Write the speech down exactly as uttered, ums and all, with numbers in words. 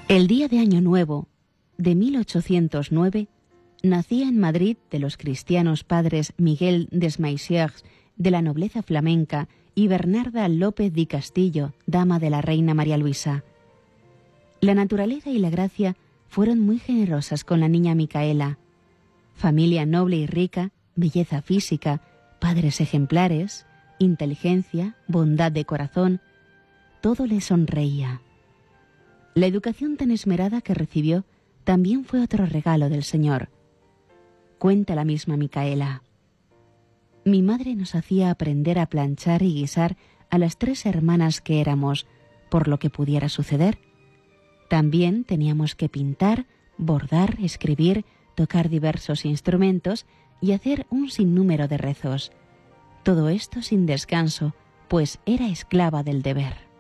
El día de Año Nuevo de mil ochocientos nueve nacía en Madrid de los cristianos padres Miguel Desmaisières, de la nobleza flamenca, y Bernarda López di Castillo, dama de la reina María Luisa. La naturaleza y la gracia fueron muy generosas con la niña Micaela. Familia noble y rica, belleza física, padres ejemplares, inteligencia, bondad de corazón, todo le sonreía. La educación tan esmerada que recibió también fue otro regalo del Señor. Cuenta la misma Micaela: mi madre nos hacía aprender a planchar y guisar a las tres hermanas que éramos, por lo que pudiera suceder. También teníamos que pintar, bordar, escribir, tocar diversos instrumentos y hacer un sinnúmero de rezos. Todo esto sin descanso, pues era esclava del deber.